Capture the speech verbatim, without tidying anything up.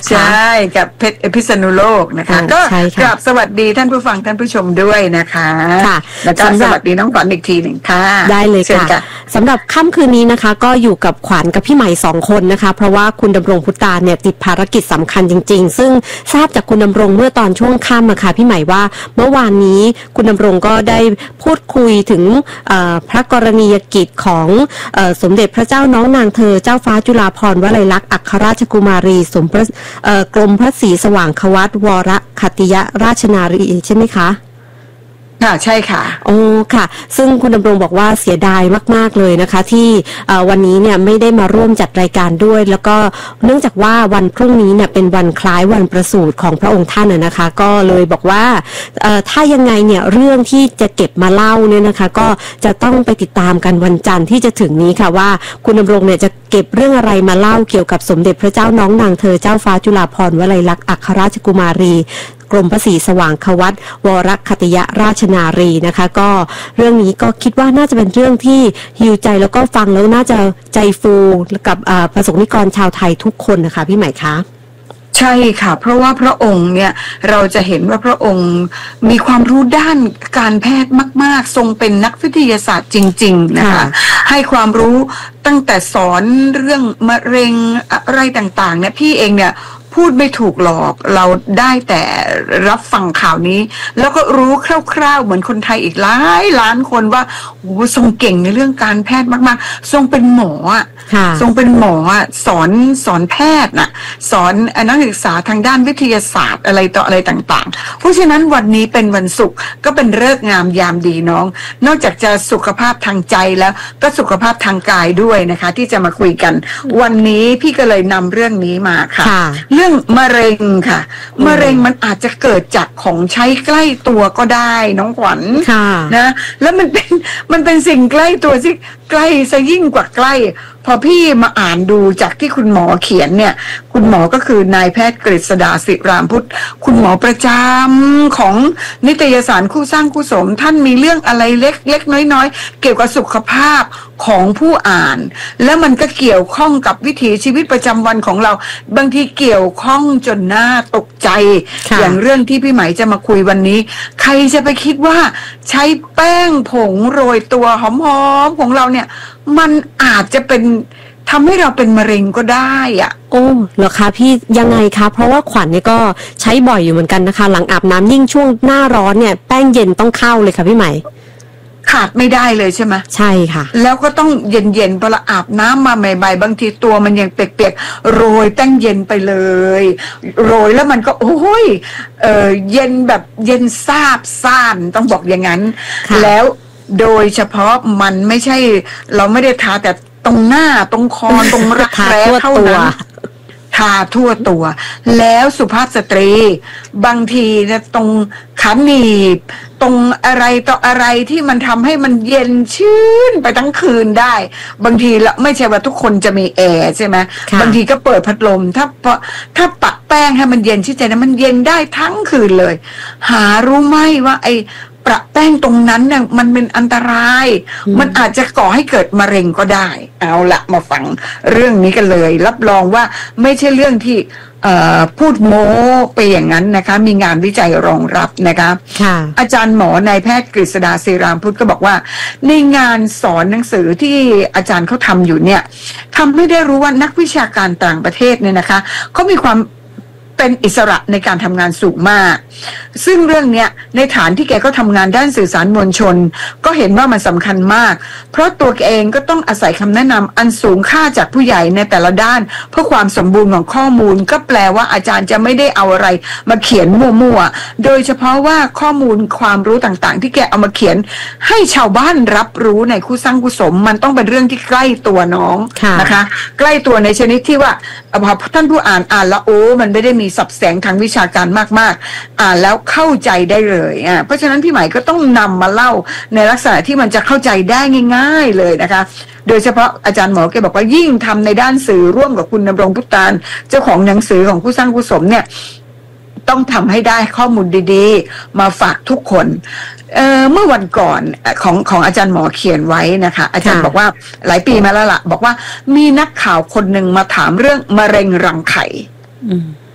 ใช่กับเพชรพิษณุโลกนะคะก็กราบสวัสดีท่านผู้ฟังท่านผู้ชมด้วยนะคะแล้วก็สวัสดีน้องขวัญอีกทีหนึ่งค่ะได้เลยค่ะสำหรับค่ำคืนนี้นะคะก็อยู่กับขวัญกับพี่ใหม่สองคนนะคะเพราะว่าคุณดำรงพุตานเนี่ยติดภารกิจสำคัญจริงๆซึ่งทราบจากคุณดำรงเมื่อตอนช่วงค่ำอะค่ะพี่ใหม่ว่าเมื่อวานนี้คุณดำรงก็ได้พูดคุยถึงพระกรณียกิจของสมเด็จพระเจ้าน้องนางเธอเจ้าฟ้าจุฬาภรณ์วลัยลักษณ์อัครราชกุมารีสมพระกรมพระศรีสว่างควัตวรคติยราชนารีใช่ไหมคะค่ะใช่ค่ะโอ้ค่ะซึ่งคุณดำรงบอกว่าเสียดายมากๆเลยนะคะที่วันนี้เนี่ยไม่ได้มาร่วมจัดรายการด้วยแล้วก็เนื่องจากว่าวันพรุ่งนี้เนี่ยเป็นวันคล้ายวันประสูติของพระองค์ท่านนะคะก็เลยบอกว่าถ้ายังไงเนี่ยเรื่องที่จะเก็บมาเล่าเนี่ยนะคะก็จะต้องไปติดตามกันวันจันทร์ที่จะถึงนี้ค่ะว่าคุณดำรงเนี่ยจะเก็บเรื่องอะไรมาเล่าเกี่ยวกับสมเด็จพระเจ้าน้องนางเธอเจ้าฟ้าจุฬาภรณ์วลัยลักษณ์อัครราชกุมารีกรมพระศรีสว่างควัตวรคติยราชนารีนะคะก็เรื่องนี้ก็คิดว่าน่าจะเป็นเรื่องที่ฮิวใจแล้วก็ฟังแล้วน่าจะใจฟูกับประสงค์นิกรชาวไทยทุกคนนะคะพี่ใหม่คะใช่ค่ะเพราะว่าพระองค์เนี่ยเราจะเห็นว่าพระองค์มีความรู้ด้านการแพทย์มากๆทรงเป็นนักวิทยาศาสตร์จริงๆนะคะให้ความรู้ตั้งแต่สอนเรื่องมะเร็งอะไรต่างๆเนี่ยพี่เองเนี่ยพูดไม่ถูกหรอกเราได้แต่รับฟังข่าวนี้แล้วก็รู้คร่าวๆเหมือนคนไทยอีกหลายล้านคนว่าโอ้ทรงเก่งในเรื่องการแพทย์มากๆทรงเป็นหมออ่ะทรงเป็นหมออ่ะสอนสอนแพทย์น่ะสอนนักศึกษาทางด้านวิทยาศาสตร์อะไรต่ออะไรต่างๆเพราะฉะนั้นวันนี้เป็นวันศุกร์ก็เป็นฤกษ์งามยามดีน้องนอกจากจะสุขภาพทางใจแล้วก็สุขภาพทางกายด้วยนะคะที่จะมาคุยกันวันนี้พี่ก็เลยนำเรื่องนี้มาค่ะเรื่องมะเร็งค่ะมะเร็งมันอาจจะเกิดจากของใช้ใกล้ตัวก็ได้น้องขวัญนะแล้วมันเป็นมันเป็นสิ่งใกล้ตัวที่ใกล้ซะยิ่งกว่าใกล้พอพี่มาอ่านดูจากที่คุณหมอเขียนเนี่ยคุณหมอก็คือนายแพทย์กฤษดาศิรามพุทธคุณหมอประจำของนิตยสารคู่สร้างคู่สมท่านมีเรื่องอะไรเล็กเล็กน้อยๆเกี่ยวกับสุขภาพของผู้อ่านแล้วมันก็เกี่ยวข้องกับวิถีชีวิตประจำวันของเราบางทีเกี่ยวข้องจนน่าตกใจอย่างเรื่องที่พี่ไหมจะมาคุยวันนี้ใครจะไปคิดว่าใช้แป้งผงโรยตัวหอมๆของเราเนี่ยมันอาจจะเป็นทำให้เราเป็นมะเร็งก็ได้อ่ะโอ้เหรอคะพี่ยังไงคะเพราะว่าขวัญเนี่ยก็ใช้บ่อยอยู่เหมือนกันนะคะหลังอาบน้ำยิ่งช่วงหน้าร้อนเนี่ยแป้งเย็นต้องเข้าเลยค่ะพี่ใหม่ขาดไม่ได้เลยใช่ไหมใช่ค่ะแล้วก็ต้องเย็นๆพอเราอาบน้ำมาใหม่ๆบางทีตัวมันยังเปียกๆโรยแป้งเย็นไปเลยโรยแล้วมันก็โอ้ยเออเย็นแบบเย็นซาบซ่านต้องบอกอย่างนั้นแล้วโดยเฉพาะมันไม่ใช่เราไม่ได้ทาแต่ตรงหน้าตรงคอตรงรักแร้เท่านั้นทาทั่วตัวแล้วสุภาพสตรีบางทีนะตรงขาหนีบตรงอะไรต่ออะไรที่มันทำให้มันเย็นชื่นไปทั้งคืนได้บางทีละไม่ใช่ว่าทุกคนจะมีแอร์ใช่ไหมบางทีก็เปิดพัดลมถ้าถ้าปะแป้งให้มันเย็นชิดใจนะมันเย็นได้ทั้งคืนเลยหารู้ไหมว่าไอประแป้งตรงนั้นเนี่ยมันเป็นอันตรายมันอาจจะก่อให้เกิดมะเร็งก็ได้เอาละมาฟังเรื่องนี้กันเลยรับรองว่าไม่ใช่เรื่องที่พูดโม้ไปอย่างนั้นนะคะมีงานวิจัยรองรับนะคะอาจารย์หมอนายแพทย์กฤษดาศิรามพุทธก็บอกว่าในงานสอนหนังสือที่อาจารย์เขาทำอยู่เนี่ยทำให้ได้รู้ว่านักวิชาการต่างประเทศเนี่ยนะคะเขามีความเป็นอิสระในการทำงานสูงมากซึ่งเรื่องเนี้ยในฐานที่แกก็ทำงานด้านสื่อสารมวลชนก็เห็นว่ามันสำคัญมากเพราะตัวแกเองก็ต้องอาศัยคำแนะนำอันสูงค่าจากผู้ใหญ่ในแต่ละด้านเพื่อความสมบูรณ์ของข้อมูลก็แปลว่าอาจารย์จะไม่ได้เอาอะไรมาเขียนมั่วๆโดยเฉพาะว่าข้อมูลความรู้ต่างๆที่แกเอามาเขียนให้ชาวบ้านรับรู้ในคู่สร้างคู่สมมันต้องเป็นเรื่องที่ใกล้ตัวน้องนะคะใกล้ตัวในชนิดที่ว่าพอท่านผู้อ่านอ่านแล้วโอ้มันไม่ได้มีสับแสงทางวิชาการมากๆอ่านแล้วเข้าใจได้เลยอ่ะเพราะฉะนั้นพี่หมายก็ต้องนำมาเล่าในลักษณะที่มันจะเข้าใจได้ง่ายๆเลยนะคะโดยเฉพาะอาจารย์หมอแกบอกว่ายิ่งทำในด้านสื่อร่วมกับคุณดำรงพุตานเจ้าของหนังสือของคู่สร้างคู่สมเนี่ยต้องทำให้ได้ข้อมูลดีๆมาฝากทุกคนเอ่อเมื่อวันก่อนของของอาจารย์หมอเขียนไว้นะคะอาจารย์บอกว่าหลายปีมาแล้วล่ะบอกว่ามีนักข่าวคนหนึ่งมาถามเรื่องมะเร็งรังไข่